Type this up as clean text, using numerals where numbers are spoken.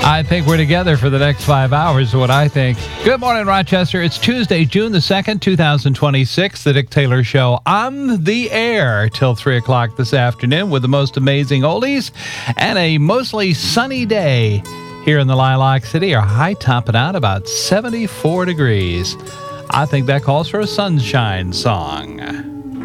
I think we're together for the next 5 hours, what I think. Good morning, Rochester. It's Tuesday, June the 2nd, 2026, The Dick Taylor Show on the air till 3 o'clock this afternoon with the most amazing oldies and a mostly sunny day here in the Lilac City. Our high topping out about 74 degrees. I think that calls for a sunshine song.